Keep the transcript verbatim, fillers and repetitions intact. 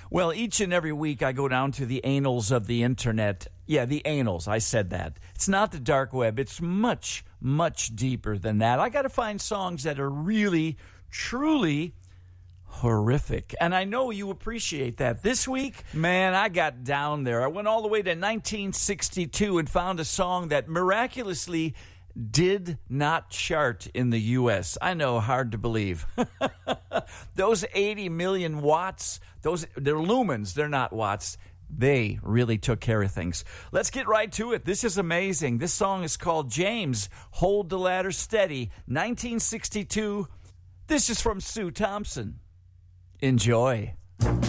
Well, each and every week I go down to the annals of the internet. Yeah, the annals, I said that. It's not the dark web. It's much, much deeper than that. I got to find songs that are really, truly horrific. And I know you appreciate that. This week, man, I got down there. I went all the way to nineteen sixty-two and found a song that miraculously did not chart in the U S. I know, hard to believe. Those eighty million watts, those they're lumens, they're not watts. They really took care of things. Let's get right to it. This is amazing. This song is called James, Hold the Ladder Steady, nineteen sixty-two. This is from Sue Thompson. Enjoy.